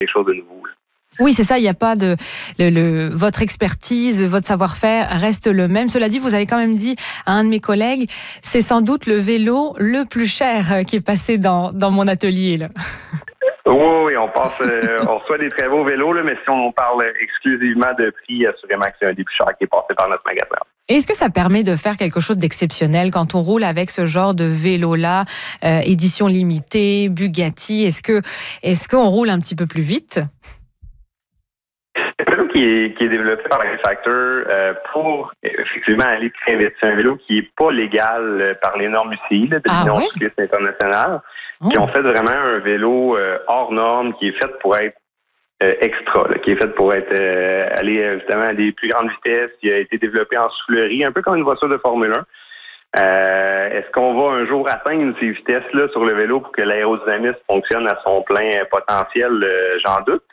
quelque chose de nouveau. Là. Oui, c'est ça, il n'y a pas de... votre expertise, votre savoir-faire reste le même. Cela dit, vous avez quand même dit à un de mes collègues, c'est sans doute le vélo le plus cher qui est passé dans mon atelier, là. Oui, on reçoit des très beaux vélos, là, mais si on parle exclusivement de prix, assurément que c'est un des plus chers qui est passé par notre magasin. Est-ce que ça permet de faire quelque chose d'exceptionnel quand on roule avec ce genre de vélo-là, édition limitée, Bugatti? Est-ce qu'on roule un petit peu plus vite? C'est un vélo qui est développé par la Factor pour effectivement aller très vite. C'est un vélo qui n'est pas légal par les normes UCI de l'Union cycliste internationale, qui ont fait vraiment un vélo hors norme qui est fait pour être extra, là, qui est fait pour être aller justement à des plus grandes vitesses, qui a été développé en soufflerie, un peu comme une voiture de Formule 1. Est-ce qu'on va un jour atteindre ces vitesses-là sur le vélo pour que l'aérodynamisme fonctionne à son plein potentiel? J'en doute.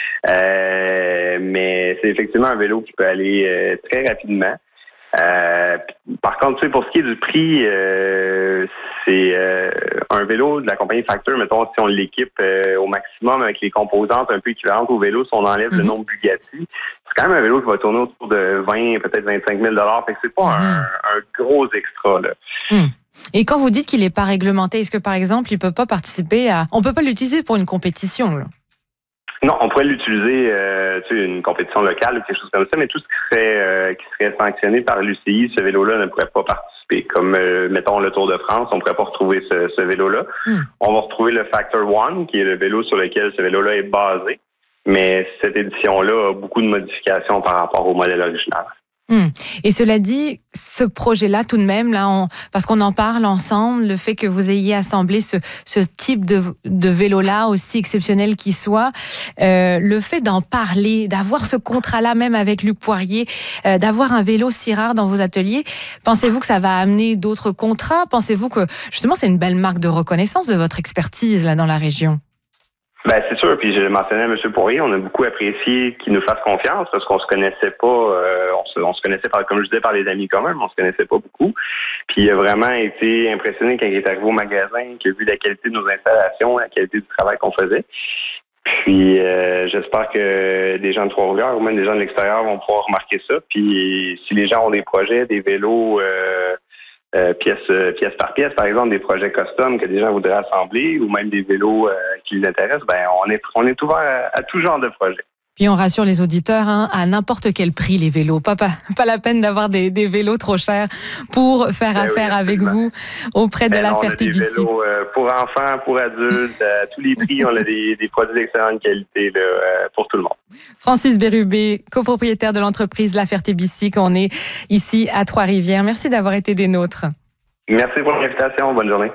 Mais c'est effectivement un vélo qui peut aller très rapidement. Par contre, tu sais, pour ce qui est du prix, c'est un vélo de la compagnie Factor, mettons, si on l'équipe au maximum avec les composantes un peu équivalentes au vélo, si on enlève le nom Bugatti, c'est quand même un vélo qui va tourner autour de 20, peut-être 25 000 $. Fait que c'est pas un gros extra, là. Et quand vous dites qu'il n'est pas réglementé, est-ce que, par exemple, il peut pas participer à... On peut pas l'utiliser pour une compétition, là? Non, on pourrait l'utiliser, une compétition locale ou quelque chose comme ça, mais tout ce qui serait sanctionné par l'UCI, ce vélo-là ne pourrait pas participer. Comme, mettons, le Tour de France, on ne pourrait pas retrouver ce vélo-là. On va retrouver le Factor One, qui est le vélo sur lequel ce vélo-là est basé, mais cette édition-là a beaucoup de modifications par rapport au modèle original. Et cela dit, ce projet-là, tout de même, là, parce qu'on en parle ensemble, le fait que vous ayez assemblé ce type de vélo-là, aussi exceptionnel qu'il soit, le fait d'en parler, d'avoir ce contrat-là même avec Luc Poirier, d'avoir un vélo si rare dans vos ateliers, pensez-vous que ça va amener d'autres contrats? Pensez-vous que, justement, c'est une belle marque de reconnaissance de votre expertise là dans la région? Ben c'est sûr, puis je le mentionnais à M. Poirier, on a beaucoup apprécié qu'il nous fasse confiance parce qu'on se connaissait pas, on se connaissait comme je disais par les amis communs, mais on se connaissait pas beaucoup. Puis il a vraiment été impressionné quand il est arrivé au magasin, qu'il a vu la qualité de nos installations, la qualité du travail qu'on faisait. Puis j'espère que des gens de Trois-Rivières ou même des gens de l'extérieur vont pouvoir remarquer ça. Puis si les gens ont des projets, des vélos pièce par pièce, par exemple, des projets custom que des gens voudraient assembler ou même des vélos qui les intéressent, ben on est ouvert à tout genre de projets. Puis on rassure les auditeurs, à n'importe quel prix les vélos. Pas la peine d'avoir des vélos trop chers pour faire affaire avec vous auprès de la Ferté-BC. On a des vélos pour enfants, pour adultes, à tous les prix. On a des produits d'excellente qualité là, pour tout le monde. Francis Bérubé, copropriétaire de l'entreprise La Ferté-BC, qu'on est ici à Trois-Rivières. Merci d'avoir été des nôtres. Merci pour l'invitation. Bonne journée.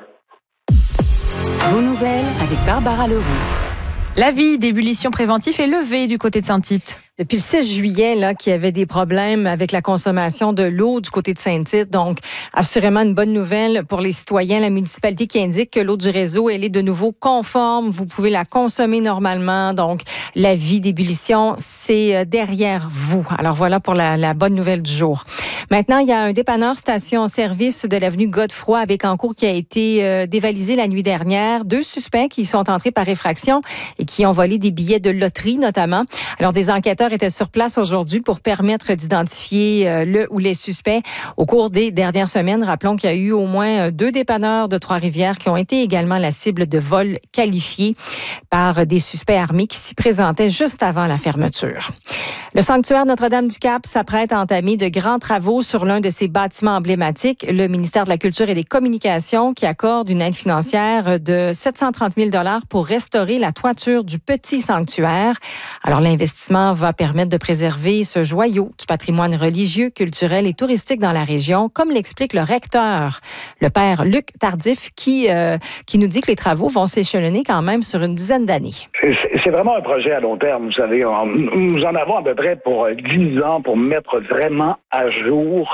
Vos nouvelles avec Barbara Leroux. L'avis d'ébullition préventif est levé du côté de Saint-Tite. Depuis le 6 juillet, là, qu'il y avait des problèmes avec la consommation de l'eau du côté de Saint-Tite. Donc, assurément une bonne nouvelle pour les citoyens. La municipalité qui indique que l'eau du réseau, elle est de nouveau conforme. Vous pouvez la consommer normalement. Donc, l'avis d'ébullition, c'est derrière vous. Alors, voilà pour la bonne nouvelle du jour. Maintenant, il y a un dépanneur station-service de l'avenue Godefroy à Bécancour qui a été dévalisé la nuit dernière. 2 suspects qui sont entrés par effraction et qui ont volé des billets de loterie, notamment. Alors, des enquêteurs étaient sur place aujourd'hui pour permettre d'identifier le ou les suspects. Au cours des dernières semaines, rappelons qu'il y a eu au moins 2 dépanneurs de Trois-Rivières qui ont été également la cible de vols qualifiés par des suspects armés qui s'y présentaient juste avant la fermeture. Le sanctuaire Notre-Dame-du-Cap s'apprête à entamer de grands travaux sur l'un de ses bâtiments emblématiques. Le ministère de la Culture et des Communications qui accorde une aide financière de 730 000 $ pour restaurer la toiture du petit sanctuaire. Alors, l'investissement va permettre de préserver ce joyau du patrimoine religieux, culturel et touristique dans la région, comme l'explique le recteur, le père Luc Tardif, qui nous dit que les travaux vont s'échelonner quand même sur une dizaine d'années. C'est vraiment un projet à long terme, vous savez. Nous en avons à peu près pour 10 ans pour mettre vraiment à jour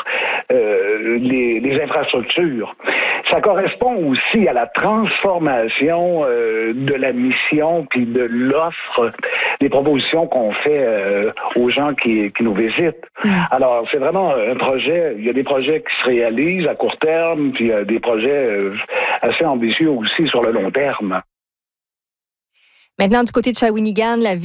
les infrastructures. Ça correspond aussi à la transformation de la mission puis de l'offre, des propositions qu'on fait aux gens qui nous visitent. Alors, c'est vraiment un projet. Il y a des projets qui se réalisent à court terme, puis des projets assez ambitieux aussi sur le long terme. Maintenant, du côté de Shawinigan, la